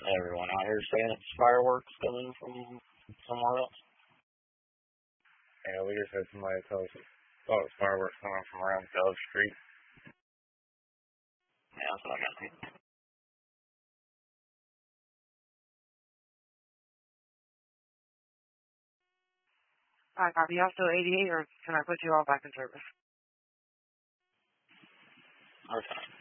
Everyone out here saying it's fireworks coming from somewhere else. Yeah, we just had somebody tell us thought it was fireworks coming from around Dove Street. Yeah, that's what I got. Alright, copy. Y'all still 88, or can I put you all back in service? Okay.